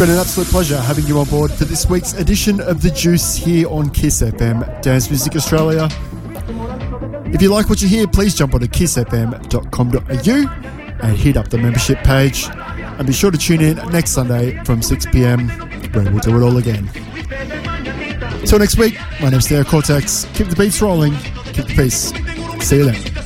been an absolute pleasure having you on board for this week's edition of The Juice here on Kiss FM, Dance Music Australia. If you like what you hear, please jump onto kissfm.com.au and hit up the membership page. And be sure to tune in next Sunday from 6 p.m, where we'll do it all again. Till next week, my name's Theo Cortex. Keep the beats rolling, keep the peace. See you then.